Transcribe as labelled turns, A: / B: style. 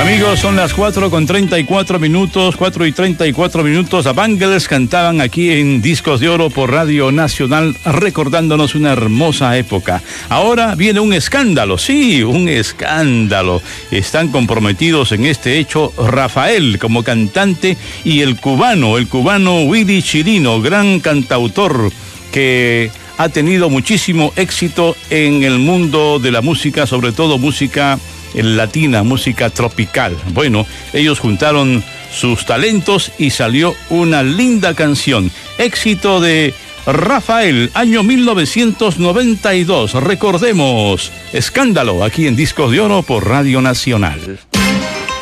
A: Amigos, son las 4:34, 4:34. A Bangles cantaban aquí en Discos de Oro por Radio Nacional, recordándonos una hermosa época. Ahora viene un escándalo, sí, un escándalo. Están comprometidos en este hecho Rafael como cantante y el cubano Willy Chirino, gran cantautor que ha tenido muchísimo éxito en el mundo de la música, sobre todo música latina, música tropical. Bueno, ellos juntaron sus talentos y salió una linda canción. Éxito de Rafael, año 1992. Recordemos, Escándalo, aquí en Discos de Oro por Radio Nacional.